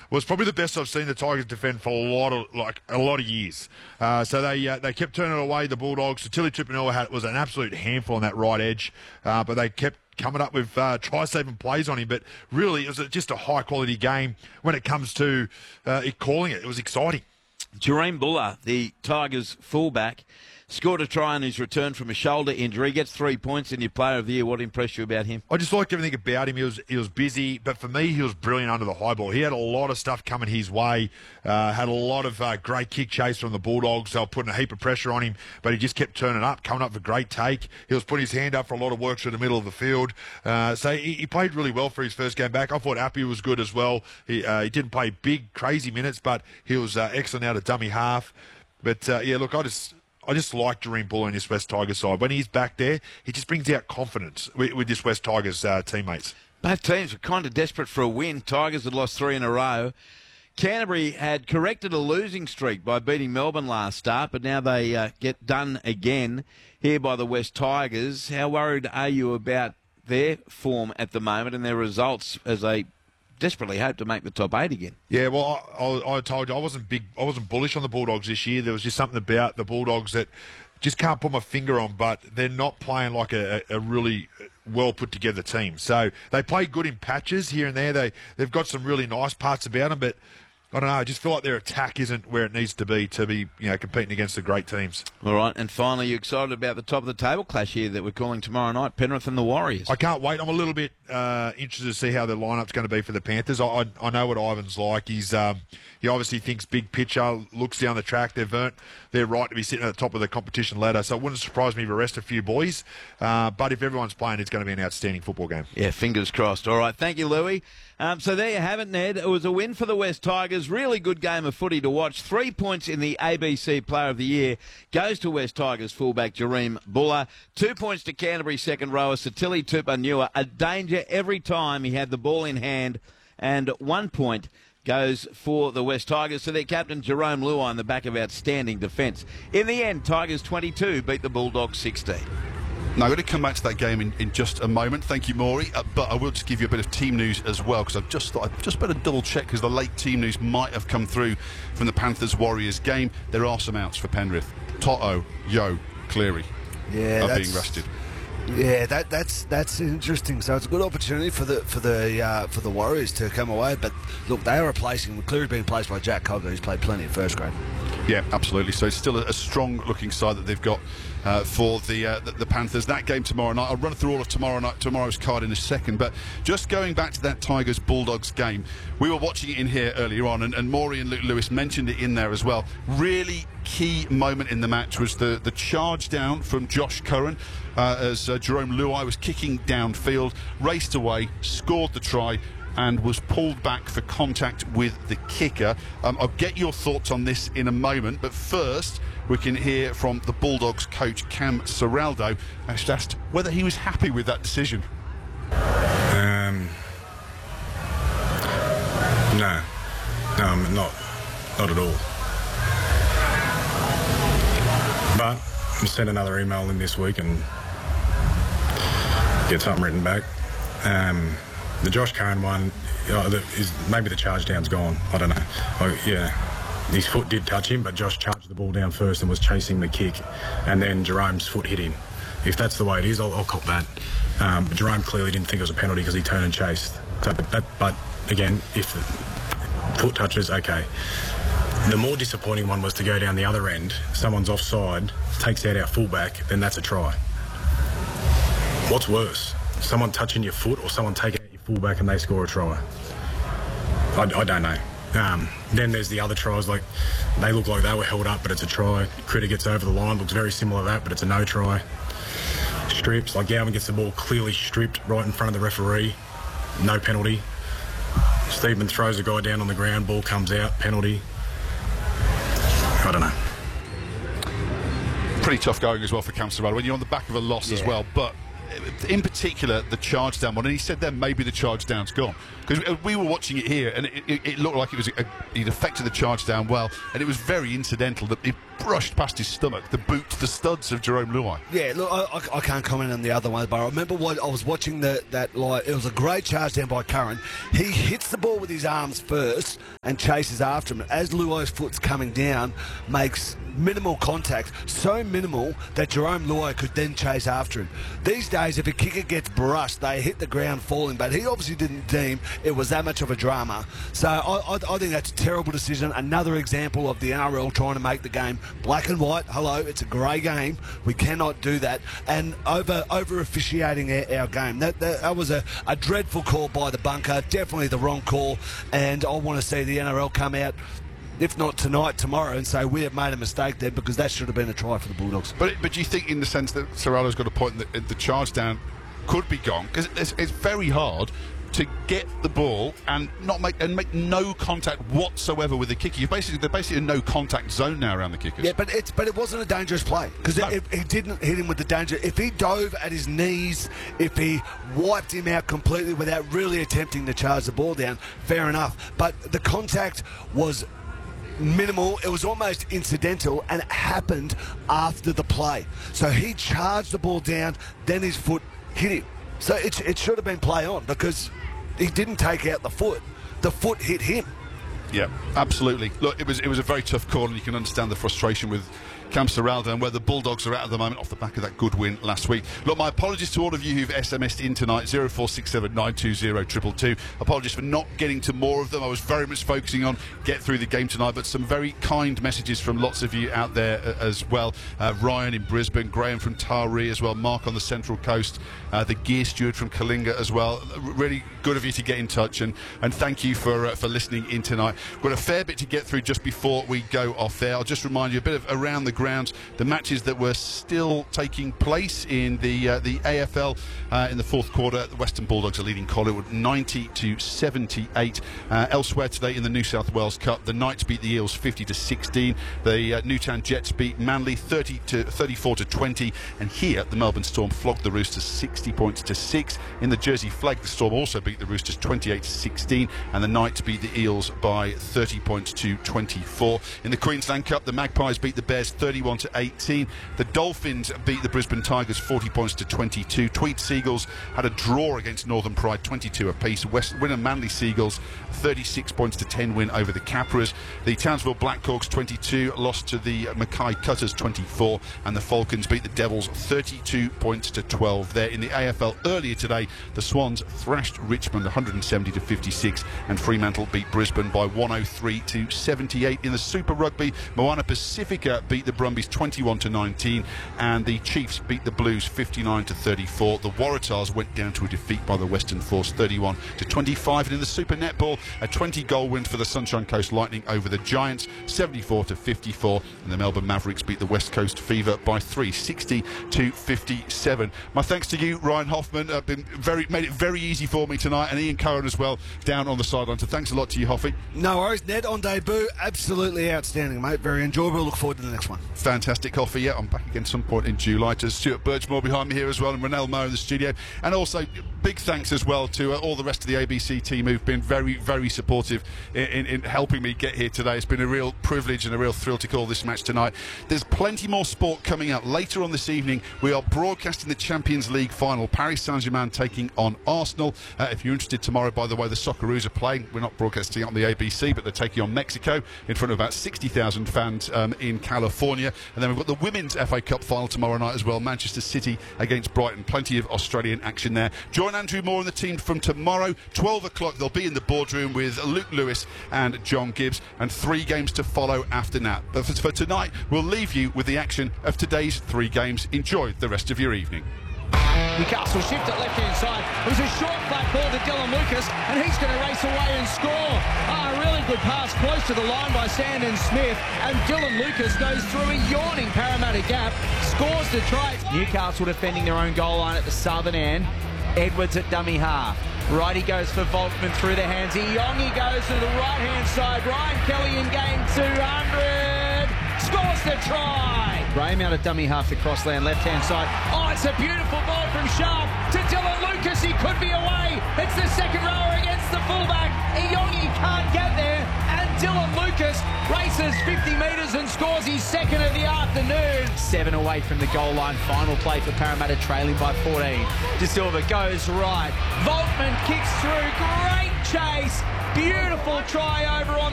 was probably the best I've seen the Tigers defend for a lot of years. So they kept turning it away, the Bulldogs. Tilly Tupanua was an absolute handful on that right edge, but they kept coming up with try-saving plays on him. But really, it was just a high-quality game when it comes to calling it. It was exciting. Jahream Buller, the Tigers fullback, scored a try on his return from a shoulder injury. Gets 3 points in your Player of the Year. What impressed you about him? I just liked everything about him. He was busy, but for me, he was brilliant under the high ball. He had a lot of stuff coming his way. Had a lot of great kick chase from the Bulldogs. They were putting a heap of pressure on him, but he just kept turning up, coming up with a great take. He was putting his hand up for a lot of work through the middle of the field. So he played really well for his first game back. I thought Appy was good as well. He didn't play big, crazy minutes, but he was excellent out of dummy half. But, look, I just like Jahream Buller in this West Tigers side. When he's back there, he just brings out confidence with this West Tigers teammates. Both teams were kind of desperate for a win. Tigers had lost 3 in a row. Canterbury had corrected a losing streak by beating Melbourne last start, but now they get done again here by the West Tigers. How worried are you about their form at the moment and their results as they desperately hope to make the top 8 again? Yeah, well, I told you I wasn't bullish on the Bulldogs this year. There was just something about the Bulldogs that just can't put my finger on, but they're not playing like a really well put together team. So they play good in patches here and there. They've got some really nice parts about them, but I don't know. I just feel like their attack isn't where it needs to be competing against the great teams. All right, and finally, you excited about the top of the table clash here that we're calling tomorrow night, Penrith and the Warriors? I can't wait. I'm a little bit interested to see how their lineup's going to be for the Panthers. I know what Ivan's like. He obviously thinks big picture, looks down the track. They've earned their right to be sitting at the top of the competition ladder, so it wouldn't surprise me if we rest a few boys. But if everyone's playing, it's going to be an outstanding football game. Yeah, fingers crossed. All right, thank you, Louis. So there you have it, Ned. It was a win for the West Tigers. Really good game of footy to watch. 3 points in the ABC Player of the Year goes to West Tigers fullback Jahream Buller. 2 points to Canterbury second rower Sitili Tupanua. A danger every time he had the ball in hand. And 1 point goes for the West Tigers. So their captain Jarome Luai in the back of outstanding defence. In the end, Tigers 22 beat the Bulldogs 16. Now, I'm going to come back to that game in just a moment. Thank you, Maury. But I will just give you a bit of team news as well, because I've just thought I'd just better double check, because the late team news might have come through from the Panthers-Warriors game. There are some outs for Penrith. Toto, Yeo, Cleary are being rested. Yeah, that's interesting. So it's a good opportunity for the Warriors to come away. But look, they are replacing. Cleary's being replaced by Jack Cogger, who's played plenty in first grade. Yeah, absolutely. So it's still a strong-looking side that they've got for the Panthers. That game tomorrow night. I'll run through all of tomorrow's card in a second. But just going back to that Tigers-Bulldogs game, we were watching it in here earlier on, and Maury and Luke Lewis mentioned it in there as well. Really key moment in the match was the charge down from Josh Curran as Jarome Luai was kicking downfield, raced away, scored the try, and was pulled back for contact with the kicker. I'll get your thoughts on this in a moment, but first we can hear from the Bulldogs coach Cam Serraldo, asked whether he was happy with that decision. No, I'm not at all. But I'll send another email in this week and get something written back. The Josh Curran one, maybe the charge down's gone. I don't know. His foot did touch him, but Josh charged the ball down first and was chasing the kick, and then Jerome's foot hit him. If that's the way it is, I'll cop that. But Jarome clearly didn't think it was a penalty because he turned and chased. So, but again, if the foot touches, okay. The more disappointing one was to go down the other end. Someone's offside, takes out our fullback, then that's a try. What's worse? Someone touching your foot or someone taking out your fullback and they score a try? I don't know. Then there's the other tries, like they look like they were held up, but it's a try. Critter gets over the line, looks very similar to that, but it's a no try. Strips, like Gowan gets the ball clearly stripped right in front of the referee, no penalty. Stephen throws a guy down on the ground, ball comes out, penalty. I don't know. Pretty tough going as well for Cam Serraldo when you're on the back of a loss as well, but in particular the charge down one, and he said then maybe the charge down's gone, because we were watching it here and it looked like it was he'd affected the charge down well, and it was very incidental that brushed past his stomach the boot to the studs of Jerome Luai. Yeah, look, I can't comment on the other one, but I remember what I was watching that like, it was a great charge down by Curran. He hits the ball with his arms first and chases after him. As Luai's foot's coming down, makes minimal contact, so minimal that Jerome Luai could then chase after him. These days, if a kicker gets brushed, they hit the ground falling, but he obviously didn't deem it was that much of a drama. So I think that's a terrible decision. Another example of the NRL trying to make the game black and white. Hello, it's a grey game. We cannot do that. And over officiating our game. That was a dreadful call by the bunker. Definitely the wrong call. And I want to see the NRL come out, if not tonight, tomorrow, and say we have made a mistake there, because that should have been a try for the Bulldogs. But do you think, in the sense that Serralo's got a point that the charge down could be gone? Because it's very hard to get the ball and make no contact whatsoever with the kicker. They're basically in no contact zone now around the kickers. Yeah, but it wasn't a dangerous play, because if he didn't hit him with the danger, if he dove at his knees, if he wiped him out completely without really attempting to charge the ball down, fair enough. But the contact was minimal, it was almost incidental, and it happened after the play. So he charged the ball down, then his foot hit him. So it should have been play on, because he didn't take out the foot. The foot hit him. Yeah, absolutely. Look, it was a very tough call, and you can understand the frustration with Cam Serraldo and where the Bulldogs are at the moment off the back of that good win last week. Look, my apologies to all of you who've SMS'd in tonight, 0467 920 222. Apologies for not getting to more of them. I was very much focusing on get through the game tonight, but some very kind messages from lots of you out there as well. Ryan in Brisbane, Graham from Taree as well, Mark on the Central Coast, the Gear Steward from Kalinga as well. Really good of you to get in touch, and thank you for listening in tonight. We've got a fair bit to get through just before we go off there. I'll just remind you a bit of around the grounds, the matches that were still taking place in the AFL in the fourth quarter. The Western Bulldogs are leading Collingwood 90-78. Elsewhere today in the New South Wales Cup, the Knights beat the Eels 50-16. The Newtown Jets beat Manly 34-20, and here the Melbourne Storm flogged the Roosters 60 points to 6. In the Jersey Flag, the Storm also beat the Roosters 28-16, and the Knights beat the Eels by 30 points to 24. In the Queensland Cup, the Magpies beat the Bears 31-18. The Dolphins beat the Brisbane Tigers 40 points to 22. Tweed Seagulls had a draw against Northern Pride 22 apiece. Winner Manly Seagulls 36 points to 10 win over the Capras. The Townsville Blackhawks 22 lost to the Mackay Cutters 24, and the Falcons beat the Devils 32 points to 12. There in the AFL earlier today, the Swans thrashed Richmond 170-56, and Fremantle beat Brisbane by 103-78. In the Super Rugby, Moana Pacifica beat the Brumbies 21-19, and the Chiefs beat the Blues 59-34. The Waratahs went down to a defeat by the Western Force 31-25, and in the Super Netball, a 20-goal win for the Sunshine Coast Lightning over the Giants 74-54, and the Melbourne Mavericks beat the West Coast Fever by 3 60-57. My thanks to you, Ryan Hoffman. Made it very easy for me tonight, and Ian Curran as well down on the sideline. So thanks a lot to you, Hoffy. No worries, Ned, on debut, absolutely outstanding, mate. Very enjoyable. Look forward to the next one. Fantastic, Hoffy. Yeah, I'm back again some point in July. To Stuart Birchmore behind me here as well, and Ronell Moe in the studio. And also, big thanks as well to all the rest of the ABC team who've been very, very supportive in helping me get here today. It's been a real privilege and a real thrill to call this match tonight. There's plenty more sport coming up. Later on this evening, we are broadcasting the Champions League final. Paris Saint-Germain taking on Arsenal. If you're interested, tomorrow, by the way, the Socceroos are playing. We're not broadcasting it on the ABC, but they're taking on Mexico in front of about 60,000 fans in California. And then we've got the Women's FA Cup final tomorrow night as well. Manchester City against Brighton. Plenty of Australian action there. Join Andrew Moore and the team from tomorrow, 12 o'clock. They'll be in the boardroom with Luke Lewis and John Gibbs, and 3 games to follow after that. But for tonight, we'll leave you with the action of today's 3 games. Enjoy the rest of your evening. Newcastle shift at left-hand side. It was a short flat ball to Dylan Lucas, and he's going to race away and score. A really good pass close to the line by Sandon Smith, and Dylan Lucas goes through a yawning Parramatta gap, scores the try. Newcastle defending their own goal line at the southern end. Edwards at dummy half. Righty goes for Volkman through the hands. Iongi goes to the right-hand side. Ryan Kelly in game 200. Scores the try. Graham out of dummy half to Crossland, left-hand side. Oh, it's a beautiful ball from Sharp to Dylan Lucas. He could be away. It's the second rower against the fullback. Iongi can't get there, and Dylan Lucas Lucas races 50 metres and scores his second of the afternoon. 7 away from the goal line. Final play for Parramatta, trailing by 14. De Silva goes right. Volkman kicks through. Great chase. Beautiful try over on